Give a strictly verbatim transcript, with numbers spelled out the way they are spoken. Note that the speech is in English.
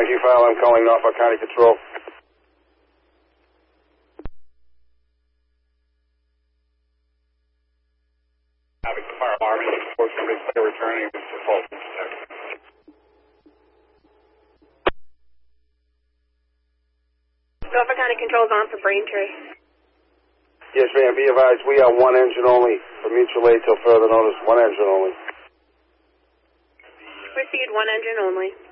G file, I'm calling Norfolk County Control. Having the fire alarm, unfortunately, they're returning to full. Norfolk County Control's on for Braintree. Yes, ma'am. Be advised, we are one engine only. For mutual aid till further notice, one engine only. Proceed, one engine only.